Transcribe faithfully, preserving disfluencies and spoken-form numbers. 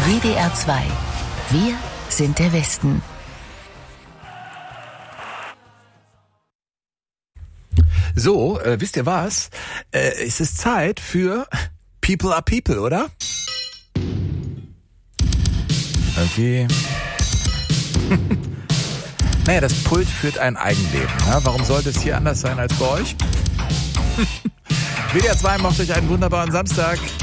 W D R zwei. Wir sind der Westen. So, äh, wisst ihr was? Äh, es ist Zeit für People are People, oder? Okay. Naja, das Pult führt ein Eigenleben. Ja? Warum sollte es hier anders sein als bei euch? W D R zwei macht euch einen wunderbaren Samstag.